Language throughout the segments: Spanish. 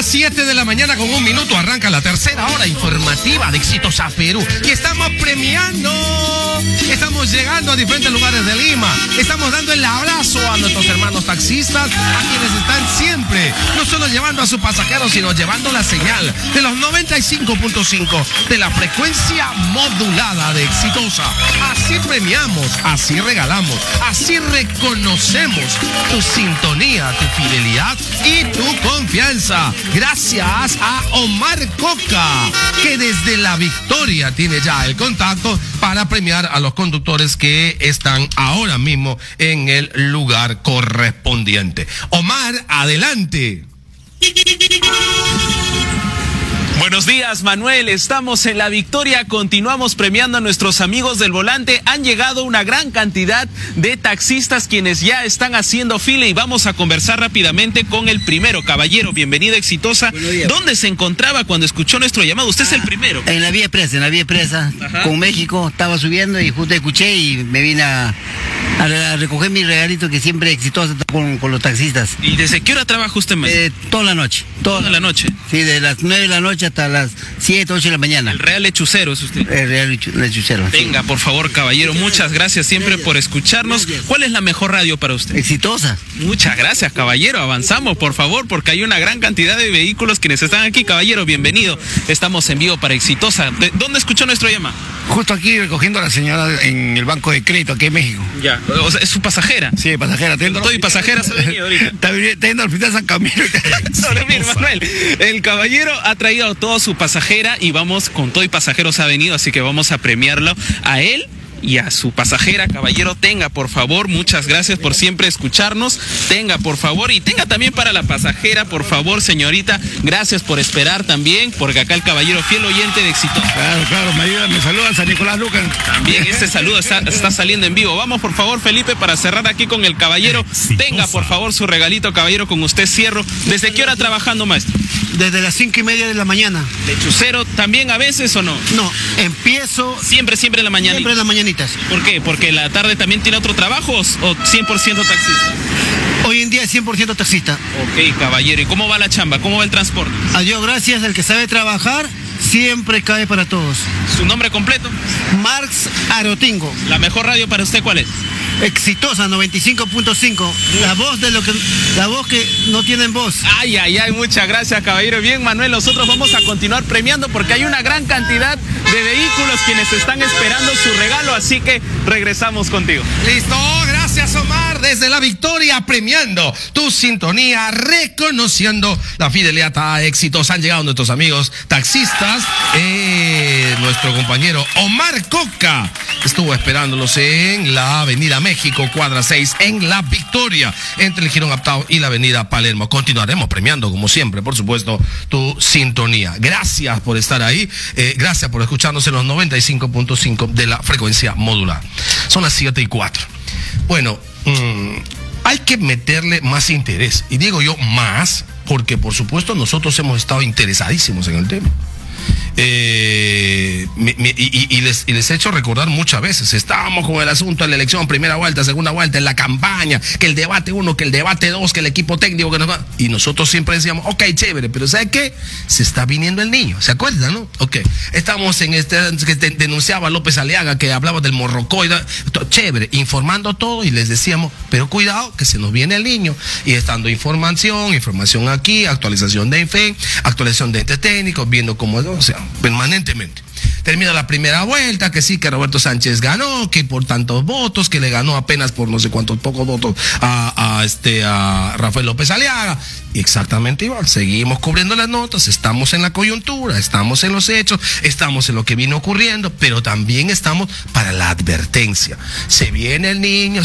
7 de la mañana con 1 minuto arranca la tercera hora informativa de Exitosa Perú. Y estamos premiando. Estamos llegando a diferentes lugares de Lima. Estamos dando el abrazo a nuestros hermanos taxistas, a quienes están siempre, no solo llevando a sus pasajeros, sino llevando la señal de los 95.5 de la frecuencia modulada de Exitosa. Así premiamos, así regalamos, así reconocemos tu sintonía, tu fidelidad y tu confianza. Gracias a Omar Coca, que desde La Victoria tiene ya el contacto para premiar a los conductores que están ahora mismo en el lugar correspondiente. Omar, adelante. Buenos días, Manuel. Estamos en La Victoria. Continuamos premiando a nuestros amigos del volante. Han llegado una gran cantidad de taxistas quienes ya están haciendo fila y vamos a conversar rápidamente con el primero. Caballero, bienvenido, Exitosa. ¿Dónde se encontraba cuando escuchó nuestro llamado? Usted es el primero. En la vía presa, Ajá. Con México. Estaba subiendo y justo escuché y me vine a recoger mi regalito que siempre Exitosa está con los taxistas. ¿Y desde qué hora trabaja usted, más? Toda la noche. Toda la noche. Sí, de las 9 de la noche hasta las 7, 8 de la mañana. El real lechucero es usted. El real lechucero. Venga, por favor, caballero. Muchas gracias siempre por escucharnos. ¿Cuál es la mejor radio para usted? Exitosa. Muchas gracias, caballero. Avanzamos, por favor, porque hay una gran cantidad de vehículos quienes están aquí. Caballero, bienvenido. Estamos en vivo para Exitosa. ¿Dónde escuchó nuestro llamado? Justo aquí recogiendo a la señora en el banco de crédito aquí en México. Ya. O sea, ¿es su pasajera? Sí, pasajera. Estoy pasajera, se ha venido ahorita. Está yendo al hospital San Camilo. Mire, Manuel, el caballero ha traído a toda su pasajera y vamos con todo y pasajeros ha venido, así que vamos a premiarlo a él y a su pasajera. Caballero, tenga por favor, muchas gracias por siempre escucharnos, tenga por favor y tenga también para la pasajera, por favor, señorita, gracias por esperar también, porque acá el caballero fiel oyente de Exitosa. Claro, me saluda San Nicolás Lucas. También este saludo está saliendo en vivo. Vamos por favor, Felipe, para cerrar aquí con el caballero. Tenga por favor su regalito, caballero, con usted cierro. ¿Desde qué hora trabajando, maestro? Desde las 5:30 de la mañana. ¿Lechucero también a veces o no? No, empiezo Siempre en la mañana. siempre en las mañanitas. ¿Por qué? ¿Porque la tarde también tiene otro trabajo o 100% taxista? Hoy en día es 100% taxista. Ok, caballero. ¿Y cómo va la chamba? ¿Cómo va el transporte? Adiós, gracias. El que sabe trabajar siempre cae para todos. ¿Su nombre completo? Marx Arotingo. ¿La mejor radio para usted cuál es? Exitosa 95.5. La voz que no tienen voz. Ay, muchas gracias, caballero. Bien, Manuel, nosotros vamos a continuar premiando porque hay una gran cantidad de vehículos quienes están esperando su regalo, así que regresamos contigo. Listo, gracias Omar, desde La Victoria premiando tu sintonía, reconociendo la fidelidad a Exitosa. Han llegado nuestros amigos taxistas, nuestro compañero Omar Coca estuvo esperándolos en la avenida México, cuadra 6, en La Victoria, entre el Girón Uptown y la avenida Palermo. Continuaremos premiando, como siempre, por supuesto, tu sintonía. Gracias por estar ahí, gracias por escucharnos en los 95.5 de la frecuencia modular. Son las 7:04. Bueno, hay que meterle más interés, y digo yo más, porque por supuesto nosotros hemos estado interesadísimos en el tema. Y les he hecho recordar muchas veces, estábamos con el asunto de la elección, primera vuelta, segunda vuelta, en la campaña, que el debate 1, que el debate 2, que el equipo técnico, que nos va. Y nosotros siempre decíamos, ok, chévere, pero ¿sabe qué? Se está viniendo el niño, ¿se acuerdan, no? Ok, estamos en que denunciaba López Aliaga, que hablaba del morrocoide, chévere, informando todo y les decíamos, pero cuidado, que se nos viene el niño. Y estando información aquí, actualización de INFE, actualización de entes técnicos, viendo cómo, o sea, permanentemente. Termina la primera vuelta, que sí, que Roberto Sánchez ganó, que por tantos votos, que le ganó apenas por no sé cuántos pocos votos a Rafael López Aliaga. Y exactamente igual, seguimos cubriendo las notas, estamos en la coyuntura, estamos en los hechos, estamos en lo que vino ocurriendo, pero también estamos para la advertencia. Se viene el niño,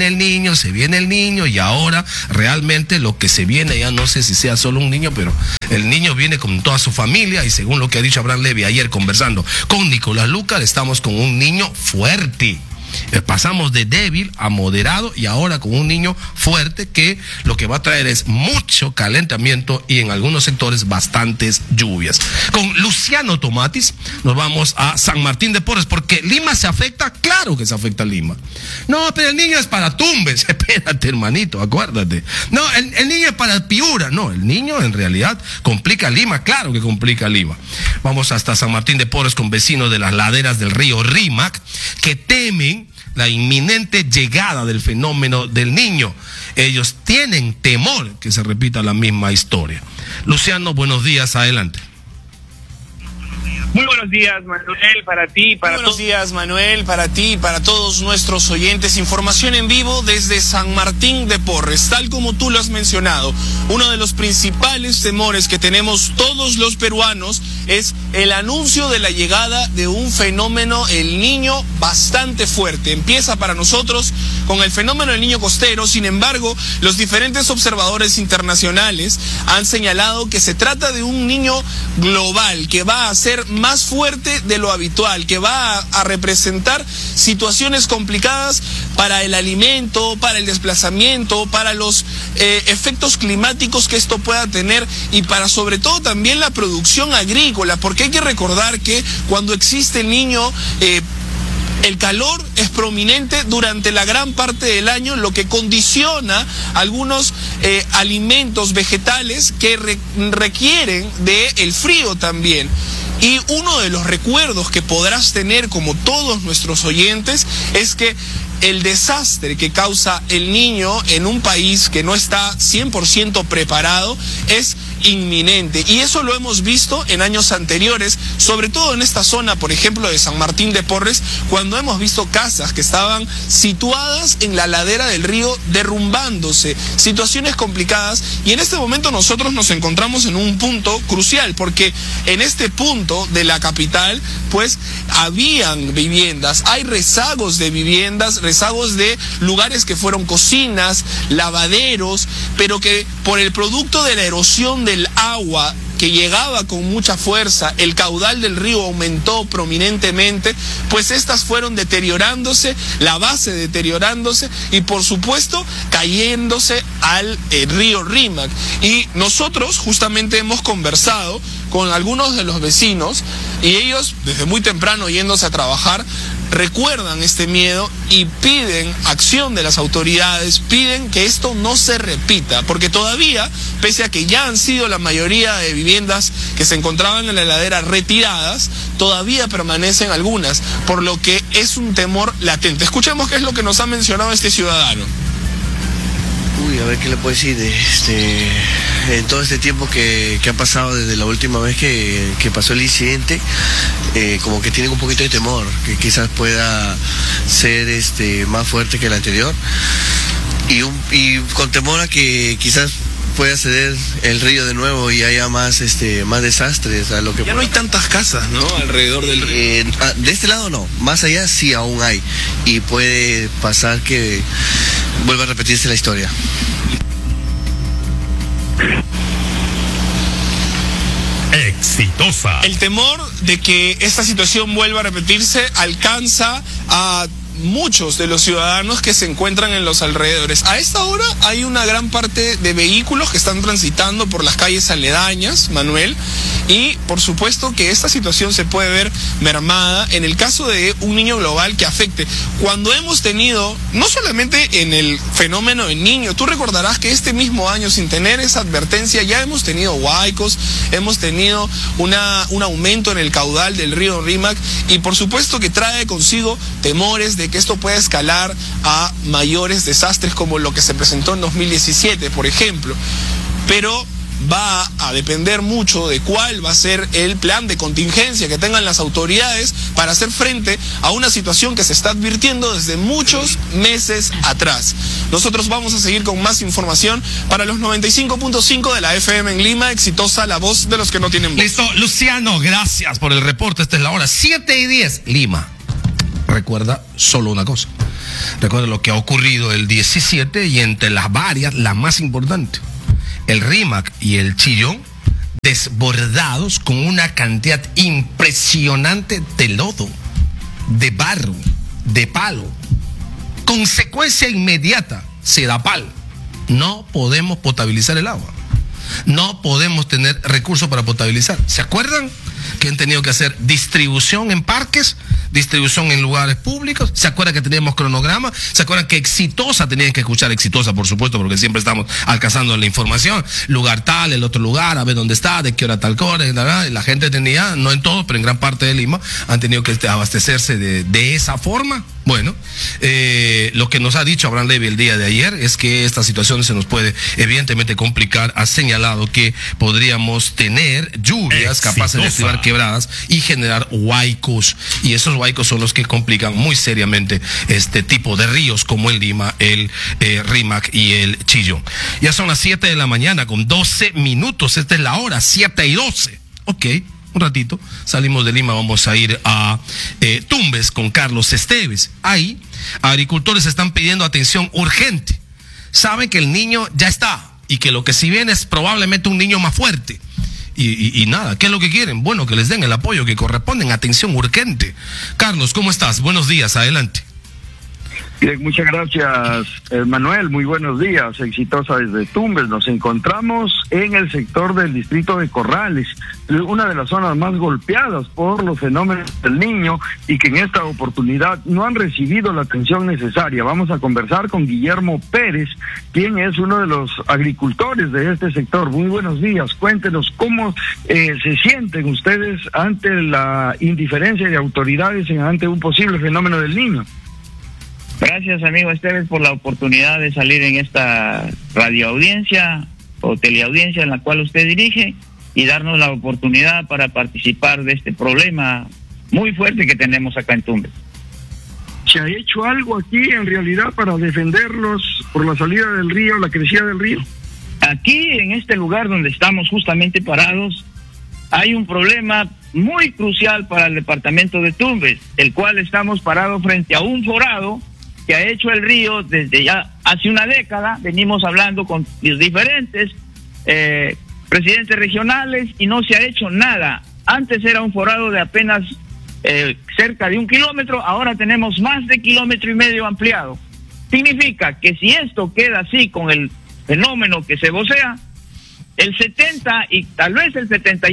y ahora realmente lo que se viene, ya no sé si sea solo un niño, pero el niño viene con toda su familia, y según lo que ha dicho Abraham Levy ayer conversando con Nicolás Lucas, estamos con un niño fuerte. Pasamos de débil a moderado y ahora con un niño fuerte que lo que va a traer es mucho calentamiento y en algunos sectores bastantes lluvias. Con Luciano Tomatis nos vamos a San Martín de Porres, porque Lima se afecta, claro que se afecta a Lima. No, pero el niño es para Tumbes, espérate hermanito, acuérdate. No, el niño es para Piura, no, el niño en realidad complica a Lima, claro que complica a Lima. Vamos hasta San Martín de Porres con vecinos de las laderas del río Rímac que temen la inminente llegada del fenómeno del niño. Ellos tienen temor que se repita la misma historia. Luciano, buenos días, adelante. Muy buenos días, Manuel, para ti, para todos. Buenos días, Manuel, para ti y para todos nuestros oyentes. Información en vivo desde San Martín de Porres. Tal como tú lo has mencionado, uno de los principales temores que tenemos todos los peruanos es el anuncio de la llegada de un fenómeno, el Niño, bastante fuerte. Empieza para nosotros con el fenómeno del Niño costero. Sin embargo, los diferentes observadores internacionales han señalado que se trata de un niño global que va a ser más fuerte de lo habitual, que va a representar situaciones complicadas para el alimento, para el desplazamiento, para los efectos climáticos que esto pueda tener y para sobre todo también la producción agrícola, porque hay que recordar que cuando existe el Niño, el calor es prominente durante la gran parte del año, lo que condiciona algunos alimentos vegetales que requieren del frío también. Y uno de los recuerdos que podrás tener, como todos nuestros oyentes, es que el desastre que causa el Niño en un país que no está 100% preparado es inminente. Y eso lo hemos visto en años anteriores, sobre todo en esta zona, por ejemplo, de San Martín de Porres, cuando hemos visto casas que estaban situadas en la ladera del río derrumbándose, situaciones complicadas. Y en este momento nosotros nos encontramos en un punto crucial, porque en este punto de la capital, pues, habían viviendas, hay rezagos de viviendas, rezagos de lugares que fueron cocinas, lavaderos, pero que por el producto de la erosión del agua que llegaba con mucha fuerza, el caudal del río aumentó prominentemente, pues estas fueron deteriorándose, la base deteriorándose y por supuesto cayéndose al río Rímac. Y nosotros justamente hemos conversado con algunos de los vecinos y ellos desde muy temprano yéndose a trabajar recuerdan este miedo y piden acción de las autoridades, piden que esto no se repita, porque todavía, pese a que ya han sido la mayoría de viviendas que se encontraban en la ladera retiradas, todavía permanecen algunas, por lo que es un temor latente. Escuchemos qué es lo que nos ha mencionado este ciudadano. A ver qué le puedo decir en todo este tiempo que ha pasado desde la última vez que pasó el incidente, como que tienen un poquito de temor, que quizás pueda ser más fuerte que el anterior y con temor a que quizás pueda ceder el río de nuevo y haya más desastres a lo que ya no hay tantas casas, ¿no? Alrededor del río. De este lado no, más allá sí aún hay y puede pasar que vuelva a repetirse la historia. Exitosa. El temor de que esta situación vuelva a repetirse alcanza a muchos de los ciudadanos que se encuentran en los alrededores. A esta hora hay una gran parte de vehículos que están transitando por las calles aledañas, Manuel, y por supuesto que esta situación se puede ver mermada en el caso de un niño global que afecte. Cuando hemos tenido, no solamente en el fenómeno del Niño, tú recordarás que este mismo año, sin tener esa advertencia, ya hemos tenido huaicos, hemos tenido un aumento en el caudal del río Rímac y por supuesto que trae consigo temores de que esto pueda escalar a mayores desastres como lo que se presentó en 2017, por ejemplo. Pero va a depender mucho de cuál va a ser el plan de contingencia que tengan las autoridades para hacer frente a una situación que se está advirtiendo desde muchos meses atrás. Nosotros vamos a seguir con más información para los 95.5 de la FM en Lima. Exitosa, la voz de los que no tienen voz. Listo, Luciano, gracias por el reporte. Esta es la hora 7:10, Lima. Recuerda solo una cosa. Recuerda lo que ha ocurrido el 17 y entre las varias, la más importante. El Rímac y el Chillón desbordados con una cantidad impresionante de lodo, de barro, de palo. Consecuencia inmediata, Sedapal. No podemos potabilizar el agua. No podemos tener recursos para potabilizar. ¿Se acuerdan que han tenido que hacer distribución en parques, distribución en lugares públicos? ¿Se acuerdan que teníamos cronograma? ¿Se acuerdan que Exitosa, tenían que escuchar Exitosa, por supuesto, porque siempre estamos alcanzando la información? Lugar tal, el otro lugar, a ver dónde está, de qué hora tal cosa, y la gente tenía, no en todo, pero en gran parte de Lima, han tenido que abastecerse de esa forma. Bueno, lo que nos ha dicho Abraham Levy el día de ayer es que esta situación se nos puede evidentemente complicar. Ha señalado que podríamos tener lluvias capaces de activar quebradas y generar huaicos. Y esos huaicos son los que complican muy seriamente este tipo de ríos como el Lima, el Rímac y el Chillón. Ya son las 7 de la mañana con 12 minutos. Esta es la hora, 7:12. Ok. Un ratito, salimos de Lima, vamos a ir a Tumbes con Carlos Esteves. Ahí, agricultores están pidiendo atención urgente. Saben que el niño ya está y que lo que si viene es probablemente un niño más fuerte. Y nada, ¿qué es lo que quieren? Bueno, que les den el apoyo que corresponde, atención urgente. Carlos, ¿cómo estás? Buenos días, adelante. Bien, muchas gracias, Manuel. Muy buenos días. Exitosa desde Tumbes. Nos encontramos en el sector del distrito de Corrales, una de las zonas más golpeadas por los fenómenos del Niño y que en esta oportunidad no han recibido la atención necesaria. Vamos a conversar con Guillermo Pérez, quien es uno de los agricultores de este sector. Muy buenos días. Cuéntenos cómo se sienten ustedes ante la indiferencia de autoridades ante un posible fenómeno del Niño. Gracias, amigo Esteves, por la oportunidad de salir en esta radioaudiencia o teleaudiencia en la cual usted dirige y darnos la oportunidad para participar de este problema muy fuerte que tenemos acá en Tumbes. ¿Se ha hecho algo aquí en realidad para defenderlos por la salida del río, la crecida del río? Aquí, en este lugar donde estamos justamente parados, hay un problema muy crucial para el departamento de Tumbes, el cual estamos parados frente a un forado que ha hecho el río desde ya hace una década. Venimos hablando con los diferentes presidentes regionales y no se ha hecho nada. Antes era un forado de apenas cerca de 1 kilómetro, ahora tenemos más de 1,5 kilómetros ampliado. Significa que si esto queda así con el fenómeno que se vocea, el 70 y tal vez el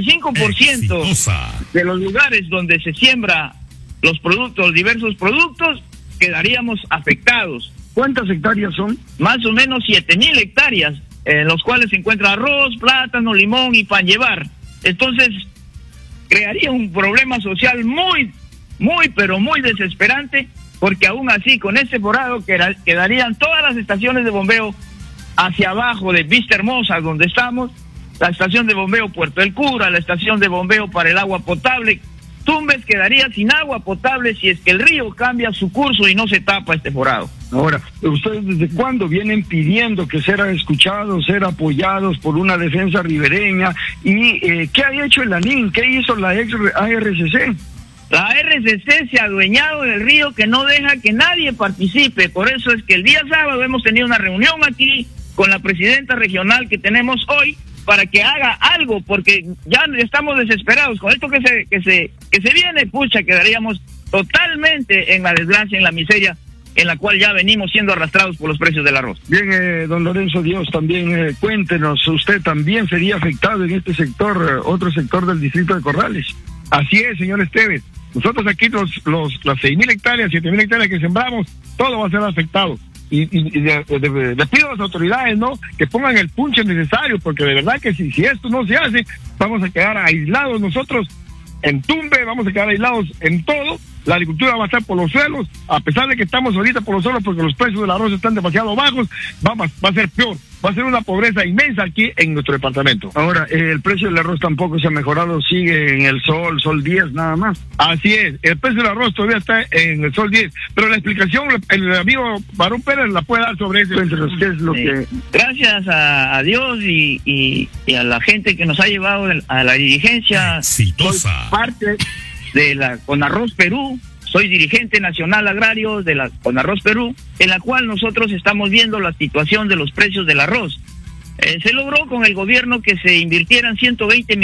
75% de los lugares donde se siembra los productos, los diversos productos, quedaríamos afectados. ¿Cuántas hectáreas son? Más o menos 7,000 hectáreas, en los cuales se encuentra arroz, plátano, limón y pan llevar. Entonces, crearía un problema social muy, pero muy desesperante, porque aún así, con este forado quedarían todas las estaciones de bombeo hacia abajo de Vista Hermosa, donde estamos, la estación de bombeo Puerto del Cura, la estación de bombeo para el agua potable. Tumbes quedaría sin agua potable si es que el río cambia su curso y no se tapa este forado. Ahora, ¿ustedes desde cuándo vienen pidiendo que sean escuchados, ser apoyados por una defensa ribereña? ¿Y qué ha hecho el ANIN? ¿Qué hizo la ex ARCC? La RCC se ha adueñado del río, que no deja que nadie participe. Por eso es que el día sábado hemos tenido una reunión aquí con la presidenta regional que tenemos hoy, para que haga algo, porque ya estamos desesperados con esto que se viene. Pucha, quedaríamos totalmente en la desgracia, en la miseria en la cual ya venimos siendo arrastrados por los precios del arroz. Bien, don Lorenzo Dios, también cuéntenos, usted también sería afectado en este sector, otro sector del distrito de Corrales. Así es, señor Esteves. Nosotros aquí las 6,000 hectáreas, 7,000 hectáreas que sembramos, todo va a ser afectado. Y le pido a las autoridades, ¿no?, que pongan el punche necesario, porque de verdad que si esto no se hace, vamos a quedar aislados nosotros en Tumbes, vamos a quedar aislados en todo. La agricultura va a estar por los suelos, a pesar de que estamos ahorita por los suelos porque los precios del arroz están demasiado bajos, va a ser peor, va a ser una pobreza inmensa aquí en nuestro departamento. Ahora, el precio del arroz tampoco se ha mejorado, sigue en el sol 10 nada más. Así es, el precio del arroz todavía está en el sol 10, pero la explicación el amigo Barón Pérez la puede dar sobre eso. ¿Qué es lo que...? Gracias a Dios y a la gente que nos ha llevado a la dirigencia. Exitosa. Soy parte de la Conarroz Perú, soy dirigente nacional agrario de la Conarroz Perú, en la cual nosotros estamos viendo la situación de los precios del arroz. Se logró con el gobierno que se invirtieran 120